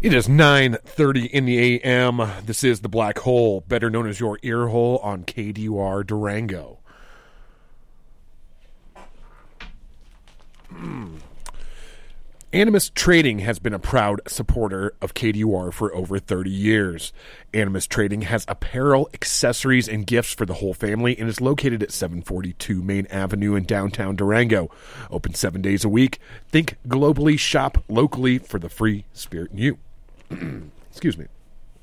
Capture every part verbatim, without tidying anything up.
It is nine thirty in the A M. This is The Black Hole, better known as your ear hole on K D U R Durango. Animus Trading has been a proud supporter of K D U R for over thirty years. Animus Trading has apparel, accessories, and gifts for the whole family and is located at seven forty-two Main Avenue in downtown Durango. Open seven days a week. Think globally, shop locally for the free spirit in you. Excuse me.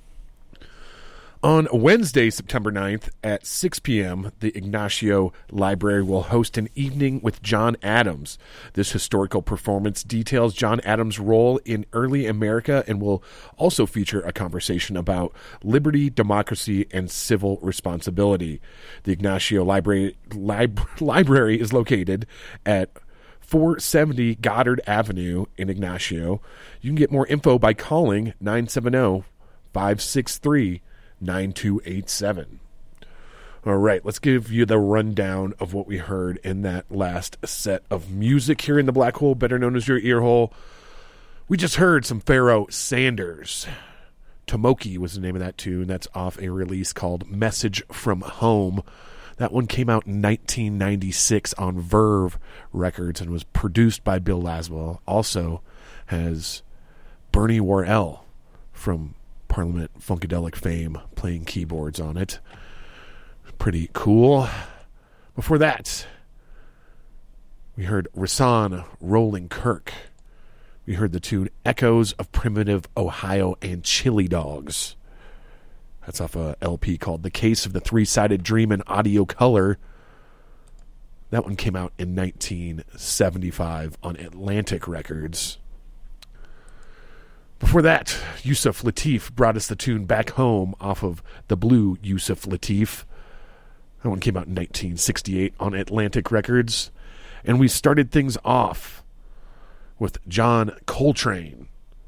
On Wednesday, September ninth at six p.m., the Ignacio Library will host an evening with John Adams. This historical performance details John Adams' role in early America and will also feature a conversation about liberty, democracy, and civil responsibility. The Ignacio Library, Lib- Library is located at four seventy Goddard Avenue in Ignacio. You can get more info by calling nine seven zero, five six three, nine two eight seven. All right, let's give you the rundown of what we heard in that last set of music here in the Black Hole, better known as your ear hole. We just heard some Pharoah Sanders. Tomoki was the name of that tune. That's off a release called Message from Home. That one came out in nineteen ninety-six on Verve Records and was produced by Bill Laswell. Also has Bernie Worrell from Parliament Funkadelic fame playing keyboards on it. Pretty cool. Before that, we heard Rasan Rolling Kirk. We heard the tune Echoes of Primitive Ohio and Chili Dogs. That's off a L P called The Case of the Three-Sided Dream in Audio Color. That one came out in nineteen seventy-five on Atlantic Records. Before that, Yusuf Lateef brought us the tune Back Home off of The Blue Yusuf Lateef. That one came out in nineteen sixty-eight on Atlantic Records. And we started things off with John Coltrane.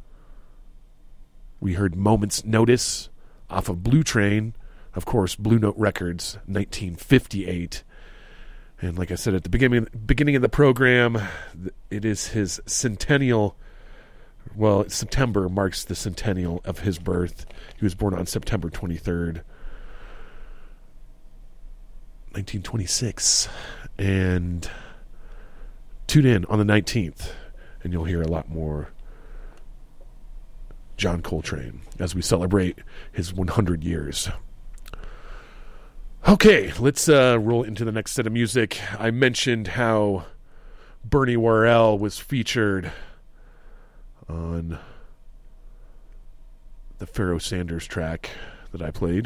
We heard Moment's Notice off of Blue Train, of course, Blue Note Records, nineteen fifty-eight. And like I said at the beginning, beginning of the program, it is his centennial. Well, September marks the centennial of his birth. He was born on September twenty-third, nineteen twenty-six. And tune in on the nineteenth, and you'll hear a lot more John Coltrane as we celebrate his one hundred years. Okay, let's uh, roll into the next set of music. I mentioned how Bernie Worrell was featured on the Pharoah Sanders track that I played.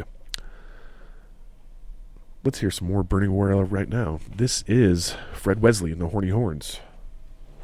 Let's hear some more Bernie Worrell right now. This is Fred Wesley and the Horny Horns.